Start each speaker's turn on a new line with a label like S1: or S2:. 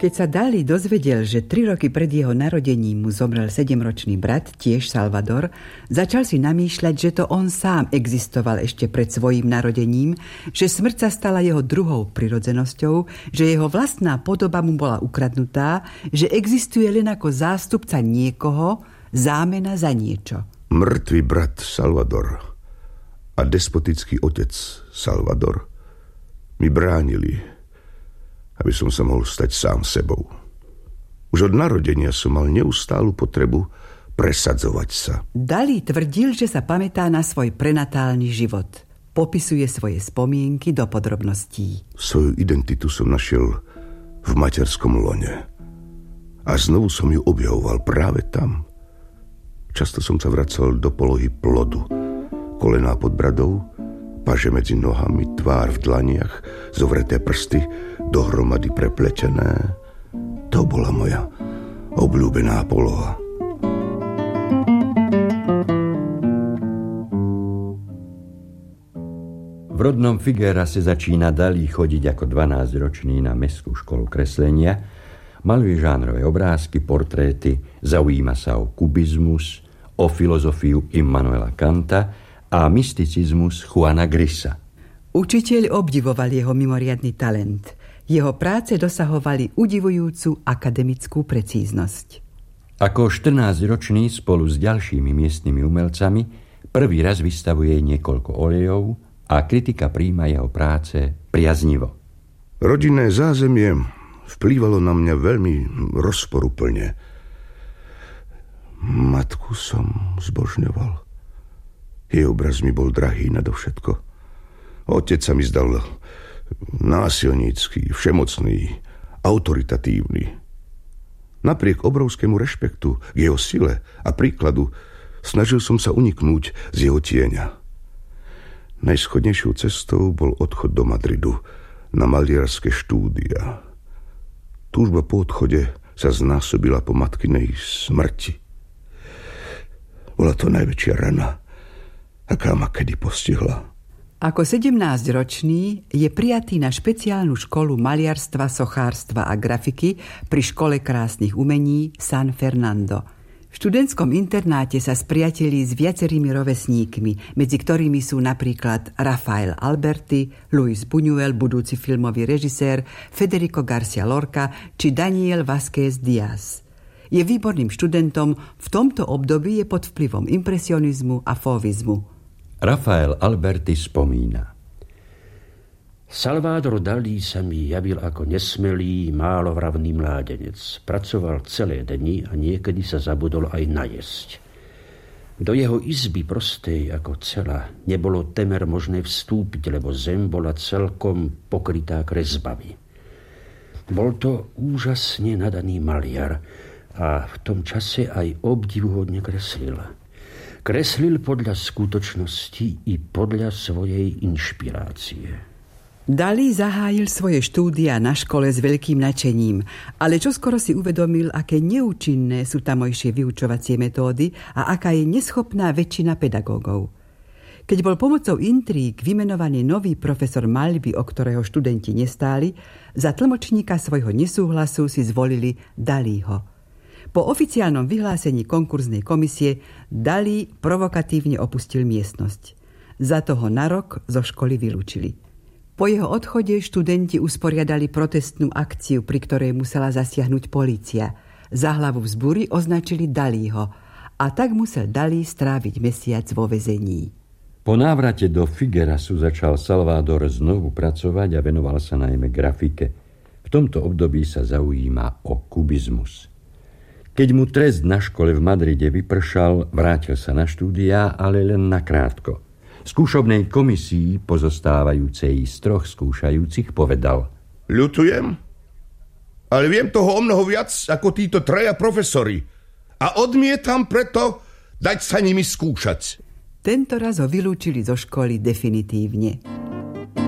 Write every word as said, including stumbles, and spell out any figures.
S1: Keď sa Dalí dozvedel, že tri roky pred jeho narodením mu zomrel sedemročný brat, tiež Salvador, začal si namýšľať, že to on sám existoval ešte pred svojím narodením, že smrť sa stala jeho druhou prirodzenosťou, že jeho vlastná podoba mu bola ukradnutá, že existuje len ako zástupca niekoho, zámena za niečo.
S2: Mŕtvý brat Salvador a despotický otec Salvador mi bránili, aby som sa mohol stať sám sebou. Už od narodenia som mal neustálu potrebu presadzovať sa.
S1: Dalí tvrdil, že sa pamätá na svoj prenatálny život. Popisuje svoje spomienky do podrobností.
S2: Svoju identitu som našiel v materskom lone. A znovu som ju objavoval práve tam. Často som sa vracal do polohy plodu. Kolená pod bradou, paže medzi nohami, tvár v dlaniach, zovreté prsty, dohromady prepletené. To bola moja obľúbená poloha.
S3: V rodnom Figuerase začína Dalí chodiť ako dvanásťročný na mestskú školu kreslenia, maluje žánrové obrázky, portréty, zaujíma sa o kubizmus, o filozofiu Immanuela Kanta a mysticizmus Juana Grisa.
S1: Učiteľ obdivoval jeho mimoriadny talent. Jeho práce dosahovali udivujúcu akademickú precíznosť.
S3: Ako štrnásťročný spolu s ďalšími miestnymi umelcami prvý raz vystavuje niekoľko olejov a kritika prijíma jeho práce priaznivo.
S2: Rodinné zázemie vplývalo na mňa veľmi rozporuplne. Matku som zbožňoval. Jej obraz mi bol drahý nadovšetko. Otec sa mi zdal násilnícky, všemocný, autoritatívny. Napriek obrovskému rešpektu k jeho sile a príkladu snažil som sa uniknúť z jeho tieňa. Najschodnejšou cestou bol odchod do Madridu na maliarské štúdia. Túžba po odchode sa znásobila po matkinej smrti. Bola to najväčšia rana, aká ma kedy postihla.
S1: Ako sedemnásťročný je prijatý na špeciálnu školu maliarstva, sochárstva a grafiky pri Škole krásnych umení San Fernando. V študentskom internáte sa spriatelí s viacerými rovesníkmi, medzi ktorými sú napríklad Rafael Alberti, Luis Buñuel, budúci filmový režisér, Federico García Lorca či Daniel Vázquez Díaz. Je výborným študentom, v tomto období je pod vplyvom impresionizmu a fauvizmu.
S3: Rafael Alberti spomína.
S4: Salvador Dalí sa mi javil ako nesmelý, málovravný mládenec. Pracoval celé dni a niekedy sa zabudol aj najesť. Do jeho izby prostej ako cela nebolo temer možné vstúpiť, lebo zem bola celkom pokrytá kresbami. Bol to úžasne nadaný maliar a v tom čase aj obdivuhodne kreslil. Kreslil podľa skutočnosti i podľa svojej inšpirácie.
S1: Dalí zahájil svoje štúdia na škole s veľkým nadšením, ale čoskoro si uvedomil, aké neúčinné sú tamojšie vyučovacie metódy a aká je neschopná väčšina pedagógov. Keď bol pomocou intríg vymenovaný nový profesor maľby, o ktorého študenti nestáli, za tlmočníka svojho nesúhlasu si zvolili Dalího. Po oficiálnom vyhlásení konkurznej komisie Dalí provokatívne opustil miestnosť. Za toho na rok zo školy vylúčili. Po jeho odchode študenti usporiadali protestnú akciu, pri ktorej musela zasiahnuť polícia. Za hlavu vzbúry označili Dalího a tak musel Dalí stráviť mesiac vo väzení.
S3: Po návrate do Figuerasu začal Salvador znovu pracovať a venoval sa najmä grafike. V tomto období sa zaujíma o kubizmus. Keď mu trest na škole v Madride vypršal, vrátil sa na štúdia, ale len nakrátko. Skúšobnej komisii, pozostávajúcej z troch skúšajúcich, povedal:
S2: Ľutujem, ale viem toho o mnoho viac ako títo traja profesori a odmietam preto dať sa nimi skúšať.
S1: Tento raz ho vylúčili zo školy definitívne.